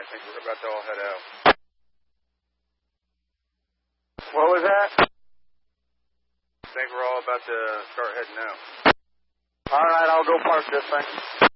I think we're about to all head out. What was that? I think we're all about to start heading out. All right, I'll go park this thing.